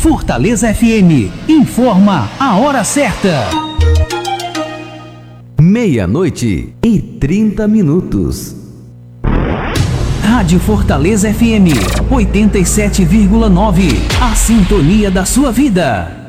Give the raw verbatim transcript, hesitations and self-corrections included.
Fortaleza F M informa a hora certa. Meia-noite e trinta minutos. Rádio Fortaleza F M oitenta e sete vírgula nove. A sintonia da sua vida.